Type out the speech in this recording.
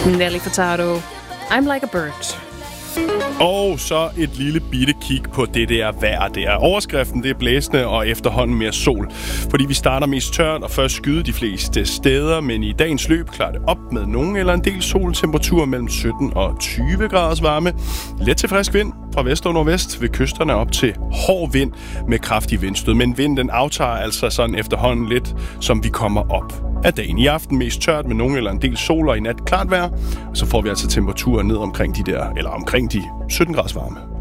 Nelly Furtado, I'm Like a Bird. Og så et lille bitte kig på det der vejr der. Overskriften, det er blæsende og efterhånden mere sol. Fordi vi starter mest tørt og først skyde de fleste steder, men i dagens løb klarer det op med nogen eller en del sol. Temperatur mellem 17 og 20 graders varme. Let til frisk vind fra vest og nordvest ved kysterne op til hård vind med kraftig vindstød. Men vinden aftager altså sådan efterhånden lidt, som vi kommer op af dagen. I aften mest tørt med nogen eller en del sol, og i nat klart vejr. Og så får vi altså temperaturer ned omkring de 17 graders varme.